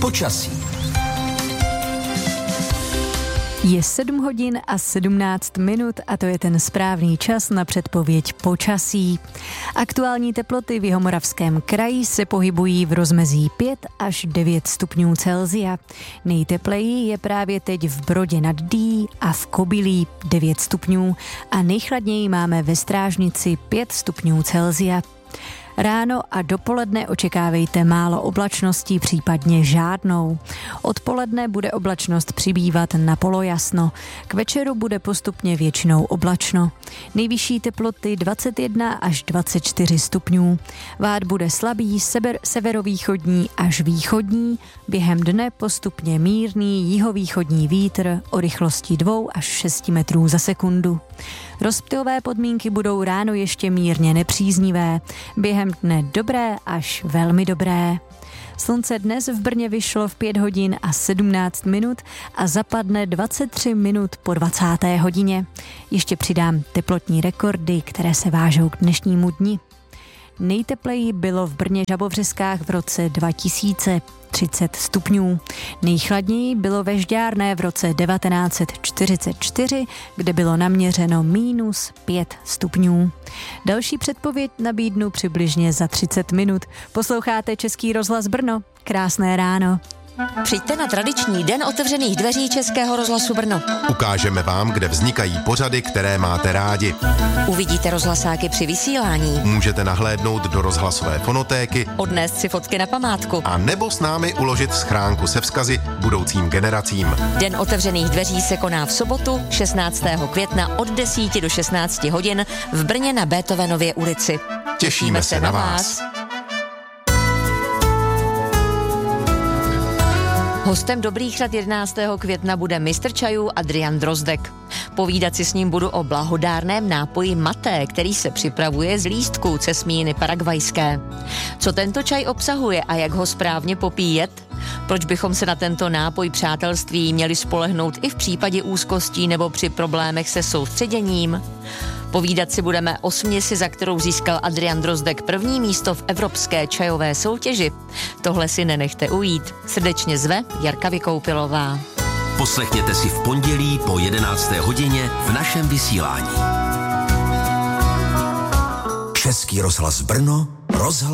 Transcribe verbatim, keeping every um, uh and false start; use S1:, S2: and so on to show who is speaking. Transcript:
S1: Počasí.
S2: Je sedm hodin a sedmnáct minut a to je ten správný čas na předpověď počasí. Aktuální teploty v Jihomoravském kraji se pohybují v rozmezí pět až devět stupňů Celsia. Nejtepleji je právě teď v Brodě nad Dý a v Kobylí devět stupňů a nejchladněji máme ve Strážnici pět stupňů Celsia. Ráno a dopoledne očekávejte málo oblačností, případně žádnou. Odpoledne bude oblačnost přibývat na polojasno. K večeru bude postupně většinou oblačno. Nejvyšší teploty dvacet jedna až dvacet čtyři stupňů. Vád bude slabý sever, severovýchodní až východní. Během dne postupně mírný jihovýchodní vítr o rychlosti dva až šest metrů za sekundu. Rozptylové podmínky budou ráno ještě mírně nepříznivé, během dne dobré až velmi dobré. Slunce dnes v Brně vyšlo v pět hodin a sedmnáct minut a zapadne dvacet tři minut po dvacáté hodině. Ještě přidám teplotní rekordy, které se vážou k dnešnímu dni. Nejtepleji bylo v Brně Žabovřeskách v roce dva tisíce třicet stupňů. Nejchladněji bylo ve Žďárné v roce devatenáct set čtyřicet čtyři, kde bylo naměřeno mínus pět stupňů. Další předpověď nabídnu přibližně za třicet minut. Posloucháte Český rozhlas Brno. Krásné ráno.
S3: Přijďte na tradiční den otevřených dveří Českého rozhlasu Brno.
S4: Ukážeme vám, kde vznikají pořady, které máte rádi.
S3: Uvidíte rozhlasáky při vysílání.
S4: Můžete nahlédnout do rozhlasové fonotéky,
S3: odnést si fotky na památku
S4: a nebo s námi uložit schránku se vzkazy budoucím generacím.
S3: Den otevřených dveří se koná v sobotu šestnáctého května od deseti do šestnácti hodin v Brně na Beethovenově ulici.
S4: Těšíme, Těšíme se na vás.
S3: Hostem Dobrých rad jedenáctého května bude mistr čajů Adrian Drozdek. Povídat si s ním budu o blahodárném nápoji maté, který se připravuje z lístků cesmíny paragvajské. Co tento čaj obsahuje a jak ho správně popíjet? Proč bychom se na tento nápoj přátelství měli spolehnout i v případě úzkostí nebo při problémech se soustředěním? Povídat si budeme o směsi, za kterou získal Adrian Drozdek první místo v evropské čajové soutěži. Tohle si nenechte ujít. Srdečně zve Jarka Vykoupilová.
S1: Poslechněte si v pondělí po jedenácté hodině v našem vysílání. Český rozhlas Brno, rozhlas